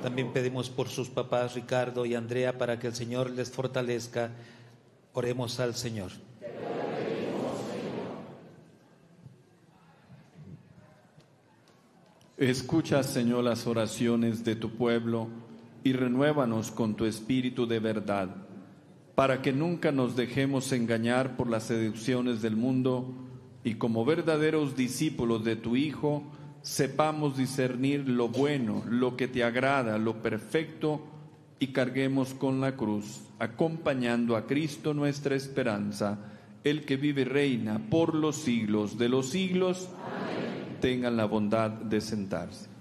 También pedimos por sus papás Ricardo y Andrea para que el Señor les fortalezca. Oremos al Señor. Escucha, Señor, las oraciones de tu pueblo y renuévanos con tu espíritu de verdad, para que nunca nos dejemos engañar por las seducciones del mundo y como verdaderos discípulos de tu Hijo, sepamos discernir lo bueno, lo que te agrada, lo perfecto, y carguemos con la cruz, acompañando a Cristo nuestra esperanza, el que vive y reina por los siglos de los siglos. Amén. Tengan la bondad de sentarse.